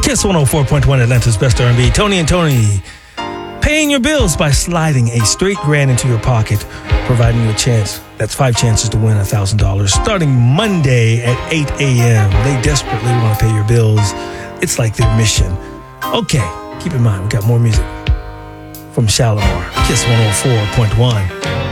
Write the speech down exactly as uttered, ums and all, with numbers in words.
Kiss one oh four point one, Atlanta's best R and B. Tony and Tony, paying your bills by sliding a straight grand into your pocket, providing you a chance. That's five chances to win one thousand dollars starting Monday at eight a.m. They desperately want to pay your bills. It's like their mission. Okay, keep in mind, we got more music from Shalamar. Kiss one oh four point one.